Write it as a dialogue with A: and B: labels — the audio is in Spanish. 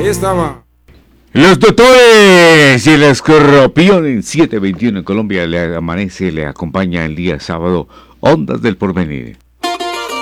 A: estaba.
B: Los doctores y el escorpión en 7:21 en Colombia le amanece, le acompaña el día sábado. Ondas del Porvenir.